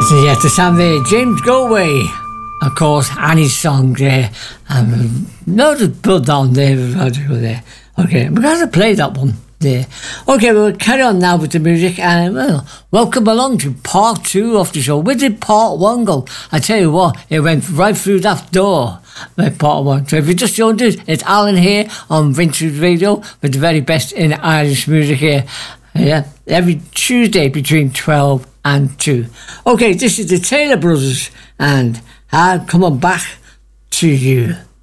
So yeah, to sound there, James Galway. Of course, Annie's song there. No, to put down there. Okay, we're going to play that one there. Okay, we'll carry on now with the music, and well, welcome along to part 2 of the show. Where did part 1 go? I tell you what, it went right through that door. Part 1. So if you just joined us, it's Alan here on Vintage Radio with the very best in Irish music here. Yeah, every Tuesday between 12 and 2. Okay, this is the Taylor Brothers and I'm coming back to you.